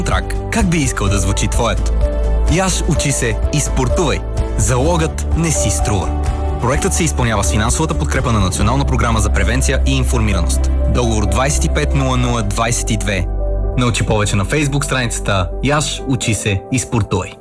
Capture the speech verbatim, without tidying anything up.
трак. Как би искал да звучи твоят? Яш, учи се и спортувай. Залогът не си струва. Проектът се изпълнява с финансовата подкрепа на Национална програма за превенция и информираност. Договор двайсет и пет нула нула двайсет и две. Научи повече на Фейсбук страницата Яш, учи се и спортувай.